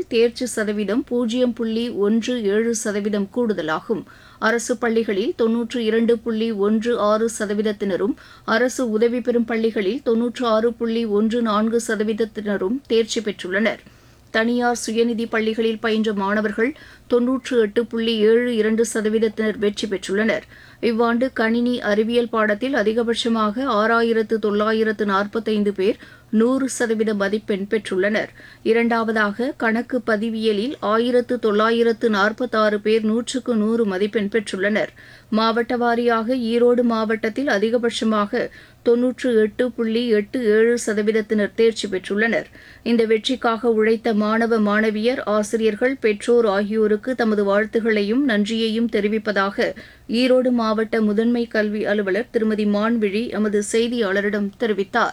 தேர்ச்சி சதவீதம் 0.17% கூடுதலாகும். அரசு பள்ளிகளில் 92.16%, அரசு உதவி பெறும் பள்ளிகளில் 96.14%, தேர்ச்சி பெற்றுள்ளனர். தனியார் சுயநிதி பள்ளிகளில் பயின்ற மாணவர்கள் 98.72% வெற்றி பெற்றுள்ளனர். இவ்வாண்டு கணினி அறிவியல் பாடத்தில் அதிகபட்சமாக 6945 பேர் 100% மதிப்பெண் பெற்றுள்ளனர். இரண்டாவதாக கணக்கு பதிவியலில் 1946 பேர் 100க்கு 100 மதிப்பெண் பெற்றுள்ளனர். மாவட்ட வாரியாக ஈரோடு மாவட்டத்தில் அதிகபட்சமாக 98.87% தேர்ச்சி பெற்றுள்ளனர். இந்த வெற்றிக்காக உழைத்த மாணவ மாணவியர், ஆசிரியர்கள், பெற்றோர் ஆகியோருக்கு தமது வாழ்த்துகளையும் நன்றியையும் தெரிவிப்பதாக ஈரோடு மாவட்ட முதன்மை கல்வி அலுவலர் திருமதி மான்விழி எமது செய்தியாளரிடம் தெரிவித்தார்.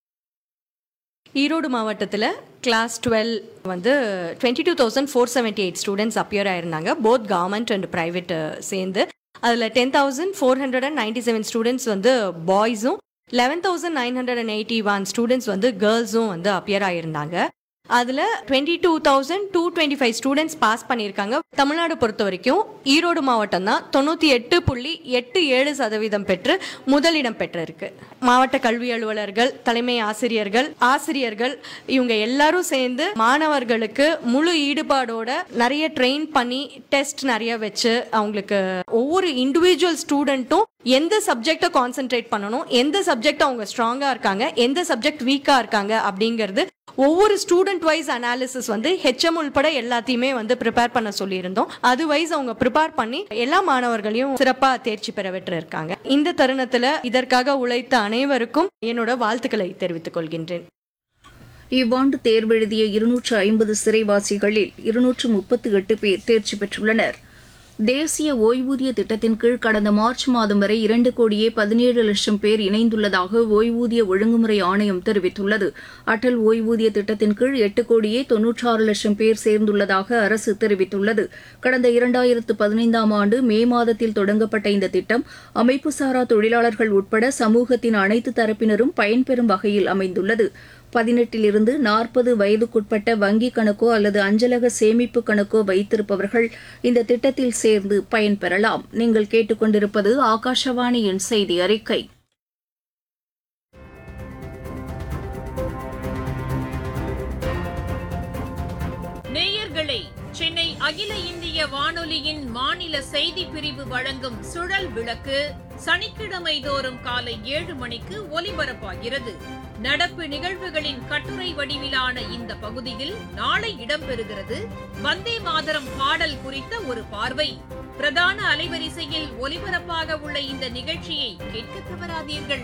ஈரோடு மாவட்டத்தில் கிளாஸ் 12 வந்து 22,478 students appear ஆயிருந்தாங்க. Both government and private சேர்ந்து. அதில் 10,497 ஸ்டூடெண்ட்ஸ் வந்து பாய்ஸும் 11,981 ஸ்டூடெண்ட்ஸ் வந்து கேர்ள்ஸும் வந்து அப்பியர் ஆயிருந்தாங்க. அதில் 22,225 ஸ்டூடெண்ட்ஸ் பாஸ் பண்ணியிருக்காங்க. தமிழ்நாடு பொறுத்த வரைக்கும் ஈரோடு மாவட்டம் தான் 98.87% பெற்று முதலிடம் பெற்றிருக்கு. மாவட்ட கல்வி அலுவலர்கள், தலைமை ஆசிரியர்கள் இவங்க எல்லாரும் சேர்ந்து மாணவர்களுக்கு முழு ஈடுபாடோட நிறைய ட்ரெயின் பண்ணி டெஸ்ட் நிறைய வச்சு அவங்களுக்கு ஒவ்வொரு இண்டிவிஜுவல் ஸ்டூடெண்ட்டும் எந்த சப்ஜெக்டை கான்சென்ட்ரேட் பண்ணணும், எந்த சப்ஜெக்ட் அவங்க ஸ்ட்ராங்கா இருக்காங்க, எந்த சப்ஜெக்ட் வீக்கா இருக்காங்க அப்படிங்கிறது ஒவ்வொரு ஸ்டூடெண்ட் வைஸ் அனாலிசிஸ் வந்து ஹெச்எம் உள்பட எல்லாத்தையுமே வந்து ப்ரிப்பேர் பண்ண சொல்லியிருந்தோம். அது வைஸ் அவங்க ப்ரிப்பேர் பண்ணி எல்லா மாணவர்களையும் சிறப்பா தேர்ச்சி பெற பெற்றிருக்காங்க. இந்த தருணத்துல இதற்காக உழைத்த அனைவருக்கும் என்னோட வாழ்த்துக்களை தெரிவித்துக் கொள்கின்றேன். இவ்வாண்டு தேர்வெழுதிய 250 சிறைவாசிகளில் 238 பேர் தேர்ச்சி பெற்றுள்ளனர். தேசிய ஓய்வூதிய திட்டத்தின் கீழ் கடந்த மார்ச் மாதம் வரை 2,17,00,000 பேர் இணைந்துள்ளதாக ஓய்வூதிய ஒழுங்குமுறை ஆணையம் தெரிவித்துள்ளது. அடல் ஓய்வூதிய திட்டத்தின் கீழ் 8,96,00,000 பேர் சேர்ந்துள்ளதாக அரசு தெரிவித்துள்ளது. கடந்த 2015ஆம் ஆண்டு மே மாதத்தில் தொடங்கப்பட்ட இந்த திட்டம் அமைப்புசாரா தொழிலாளர்கள் உட்பட சமூகத்தின் அனைத்து தரப்பினரும் பயன்பெறும் வகையில் அமைந்துள்ளது. 18 40 வயதுக்குட்பட்ட வங்கிக் கணக்கோ அல்லது அஞ்சலக சேமிப்பு கணக்கோ வைத்திருப்பவர்கள் இந்த திட்டத்தில் சேர்ந்து பயன்பெறலாம். நீங்கள் கேட்டுக்கொண்டிருப்பது ஆகாஷவாணியின் செய்தி அறிக்கை. நேயர்களே, சென்னை அகில இந்திய வானொலியின் மாநில செய்தி பிரிவு வழங்கும் சுழல் விளக்கு சனிக்கிழமை தோறும் காலை 7 மணிக்கு ஒலிபரப்பாகிறது. நடப்பு நிகழ்வுகளின் கட்டுரை வடிவிலான இந்த பகுதியில் நாளை இடம்பெறுகிறது வந்தே மாதரம் பாடல் குறித்த ஒரு பார்வை. பிரதான அலைவரிசையில் ஒலிபரப்பாக உள்ள இந்த நிகழ்ச்சியை கேட்க தவறாதீர்கள்.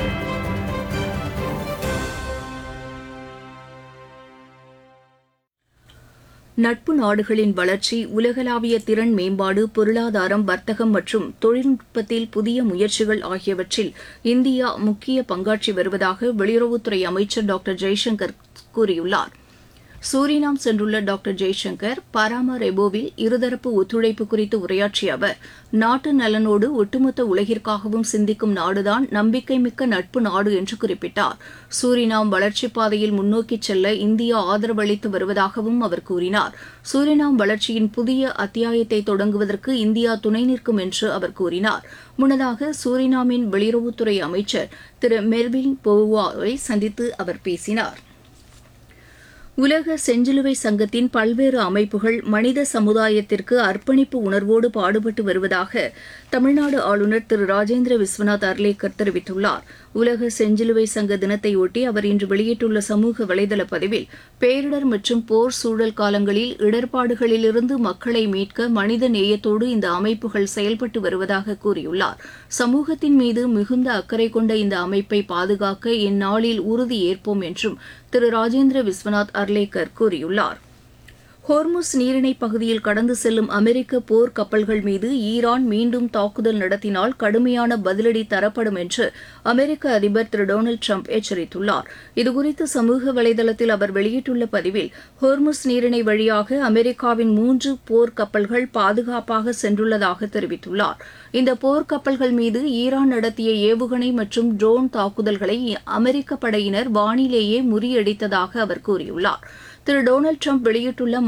நட்பு நாடுகளின் வளர்ச்சி, உலகளாவிய திறன் மேம்பாடு, பொருளாதாரம், வர்த்தகம் மற்றும் தொழில்நுட்பத்தில் புதிய முயற்சிகள் ஆகியவற்றில் இந்தியா முக்கிய பங்காற்றி வருவதாக வெளியுறவுத்துறை அமைச்சர் டாக்டர் ஜெய்சங்கர் கூறியுள்ளார். சூரினாம் சென்றுள்ள டாக்டர் ஜெய்சங்கர் பராமரெபோவில் இருதரப்பு ஒத்துழைப்பு குறித்து உரையாற்றிய அவர், நாட்டு நலனோடு ஒட்டுமொத்த உலகிற்காகவும் சிந்திக்கும் நாடுதான் நம்பிக்கைமிக்க நட்பு நாடு என்று குறிப்பிட்டார். சூரினாம் வளர்ச்சிப் பாதையில் முன்னோக்கிச் செல்ல இந்தியா ஆதரவு அளித்து வருவதாகவும் அவர் கூறினார். சூரினாம் வளர்ச்சியின் புதிய அத்தியாயத்தை தொடங்குவதற்கு இந்தியா துணை நிற்கும் என்று அவர் கூறினார். முன்னதாக சூரினாமின் வெளியுறவுத்துறை அமைச்சர் திரு மெர்வின் போவாவை சந்தித்து அவர் பேசினார். உலக செஞ்சிலுவை சங்கத்தின் பல்வேறு அமைப்புகள் மனித சமுதாயத்திற்கு அர்ப்பணிப்பு உணர்வோடு பாடுபட்டு வருவதாக தமிழ்நாடு ஆளுநர் திரு ராஜேந்திர விஸ்வநாத் அர்லேக்கர் தெரிவித்துள்ளார். உலக செஞ்சிலுவை சங்க தினத்தையொட்டி அவர் இன்று வெளியிட்டுள்ள சமூக வலைதள பதிவில், பேரிடர் மற்றும் போர் சூழல் காலங்களில் இடர்பாடுகளிலிருந்து மக்களை மீட்க மனித நேயத்தோடு இந்த அமைப்புகள் செயல்பட்டு வருவதாக கூறியுள்ளார். சமூகத்தின் மீது மிகுந்த அக்கறை கொண்ட இந்த அமைப்பை பாதுகாக்க இந்நாளில் உறுதி ஏற்போம் என்றும் திரு ராஜேந்திர விஸ்வநாத் அர்லேக்கர் கூறியுள்ளார். ஹோர்முஸ் நீரிணை பகுதியில் கடந்து செல்லும் அமெரிக்க போர் கப்பல்கள் மீது ஈரான் மீண்டும் தாக்குதல் நடத்தினால் கடுமையான பதிலடி தரப்படும் என்று அமெரிக்க அதிபர் திரு டொனால்டு ட்ரம்ப் எச்சரித்துள்ளார். இதுகுறித்து சமூக வலைதளத்தில் அவர் வெளியிட்டுள்ள பதிவில், ஹோர்முஸ் நீரிணை வழியாக அமெரிக்காவின் 3 போர் கப்பல்கள் பாதுகாப்பாக சென்றுள்ளதாக தெரிவித்துள்ளார். இந்த போர் கப்பல்கள் மீது ஈரான் நடத்திய ஏவுகணை மற்றும் ட்ரோன் தாக்குதல்களை அமெரிக்க படையினர் வானிலேயே முறியடித்ததாக அவர் கூறியுள்ளார். திரு டொனால்டு ட்ரம்ப் வெளியிட்டுள்ள